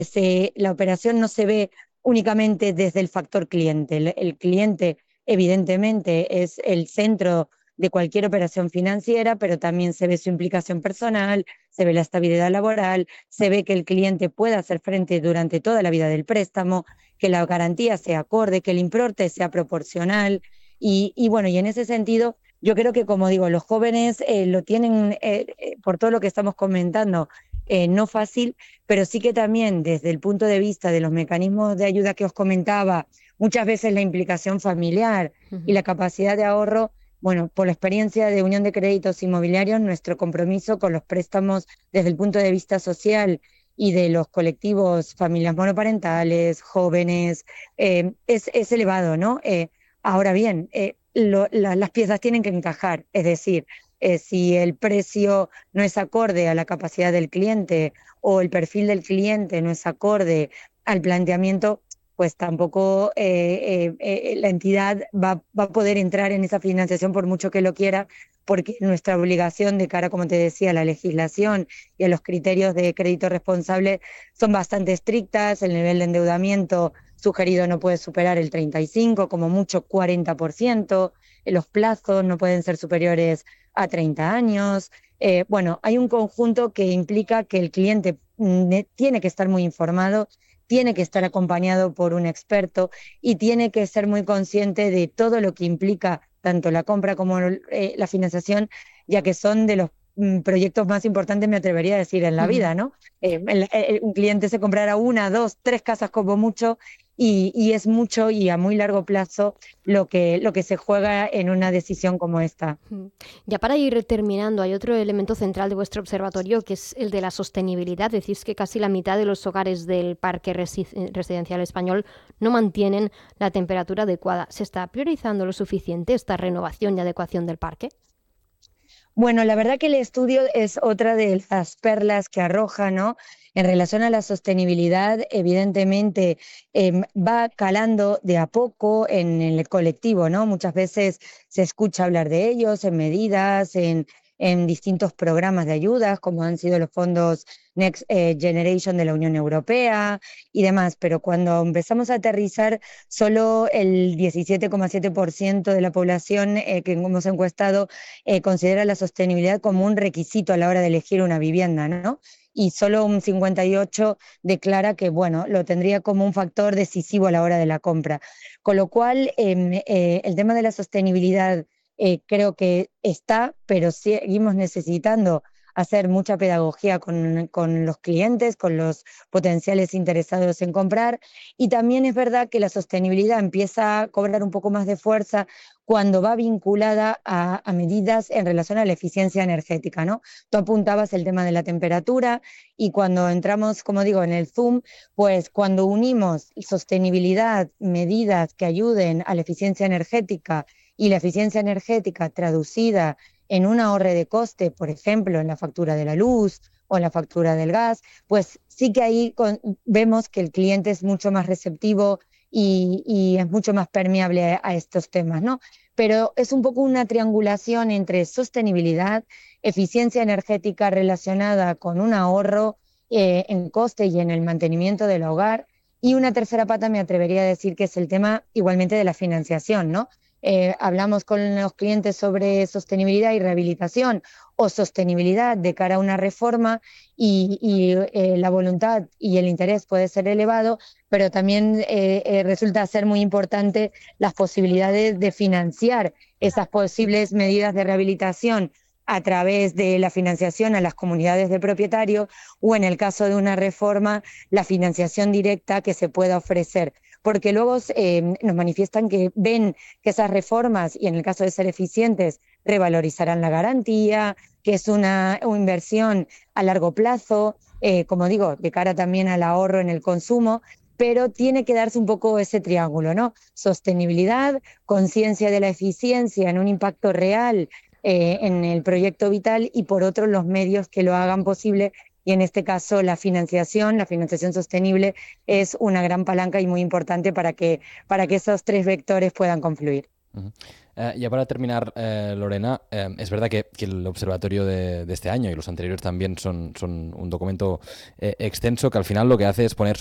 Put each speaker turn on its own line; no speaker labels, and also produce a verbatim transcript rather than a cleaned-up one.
se, la operación no se ve únicamente desde el factor cliente. El, el cliente, evidentemente, es el centro de cualquier operación financiera, pero también se ve su implicación personal, se ve la estabilidad laboral, se ve que el cliente pueda hacer frente durante toda la vida del préstamo, que la garantía sea acorde, que el importe sea proporcional. Y, y bueno, y en ese sentido, yo creo que, como digo, los jóvenes eh, lo tienen, eh, eh, por todo lo que estamos comentando, eh, no fácil, pero sí que también desde el punto de vista de los mecanismos de ayuda que os comentaba, muchas veces la implicación familiar y
Ujú.
la capacidad de ahorro. Bueno, por la experiencia de Unión de Créditos Inmobiliarios, nuestro compromiso con los préstamos desde el punto de vista social y de los colectivos, familias monoparentales, jóvenes, eh, es, es elevado, ¿no? Eh, ahora bien, eh, lo, la, las piezas tienen que encajar, es decir, eh, si el precio no es acorde a la capacidad del cliente o el perfil del cliente no es acorde al planteamiento, pues tampoco eh, eh, eh, la entidad va, va, a poder entrar en esa financiación por mucho que lo quiera, porque nuestra obligación de cara, como te decía, a la legislación y a los criterios de crédito responsable son bastante estrictas. El nivel de endeudamiento sugerido no puede superar el treinta y cinco, como mucho cuarenta por ciento. Los plazos no pueden ser superiores a treinta años. Eh, bueno, hay un conjunto que implica que el cliente mm, tiene que estar muy informado, tiene que estar acompañado por un experto y tiene que ser muy consciente de todo lo que implica tanto la compra como eh, la financiación, ya que son de los mm, proyectos más importantes, me atrevería a decir, en la vida, ¿no? Eh, el, el, un cliente se comprará una, dos, tres casas como mucho y, y es mucho y a muy largo plazo lo que, lo que se juega en una decisión como esta.
Mm. Ya para ir terminando, hay otro elemento central de vuestro observatorio que es el de la sostenibilidad. Decís que casi la mitad de los hogares del parque resi residencial español no mantienen la temperatura adecuada. ¿Se está priorizando lo suficiente esta renovación y adecuación del parque?
Bueno, la verdad que el estudio es otra de las perlas que arroja, ¿no? En relación a la sostenibilidad, evidentemente eh, va calando de a poco en el colectivo, ¿no? Muchas veces se escucha hablar de ellos en medidas, en, en distintos programas de ayudas, como han sido los fondos Next eh, Generation de la Unión Europea y demás, pero cuando empezamos a aterrizar, solo el diecisiete coma siete por ciento de la población eh, que hemos encuestado eh, considera la sostenibilidad como un requisito a la hora de elegir una vivienda, ¿no? Y solo un cincuenta y ocho por ciento declara que, bueno, lo tendría como un factor decisivo a la hora de la compra. Con lo cual, eh, eh, el tema de la sostenibilidad eh, creo que está, pero seguimos necesitando hacer mucha pedagogía con, con los clientes, con los potenciales interesados en comprar. Y también es verdad que la sostenibilidad empieza a cobrar un poco más de fuerza cuando va vinculada a, a medidas en relación a la eficiencia energética, ¿no? Tú apuntabas el tema de la temperatura y cuando entramos, como digo, en el Zoom, pues cuando unimos sostenibilidad, medidas que ayuden a la eficiencia energética y la eficiencia energética traducida en un ahorro de coste, por ejemplo, en la factura de la luz o en la factura del gas, pues sí que ahí con, vemos que el cliente es mucho más receptivo y, y es mucho más permeable a, a estos temas, ¿no? Pero es un poco una triangulación entre sostenibilidad, eficiencia energética relacionada con un ahorro eh, en coste y en el mantenimiento del hogar. Y una tercera pata me atrevería a decir que es el tema igualmente de la financiación, ¿no? Eh, hablamos con los clientes sobre sostenibilidad y rehabilitación o sostenibilidad de cara a una reforma y, y eh, la voluntad y el interés puede ser elevado, pero también eh, eh, resulta ser muy importante las posibilidades de financiar esas posibles medidas de rehabilitación a través de la financiación a las comunidades de propietarios o en el caso de una reforma, la financiación directa que se pueda ofrecer. Porque luego eh, nos manifiestan que ven que esas reformas, y en el caso de ser eficientes, revalorizarán la garantía, que es una, una inversión a largo plazo, eh, como digo, de cara también al ahorro en el consumo, pero tiene que darse un poco ese triángulo, ¿no? Sostenibilidad, conciencia de la eficiencia en un impacto real eh, en el proyecto vital y por otro los medios que lo hagan posible y en este caso la financiación, la financiación sostenible es una gran palanca y muy importante para que, para que esos tres vectores puedan confluir.
Ujú. Eh, ya para terminar, eh, Lorena, eh, es verdad que, que el observatorio de, de este año y los anteriores también son, son un documento eh, extenso que al final lo que hace es poner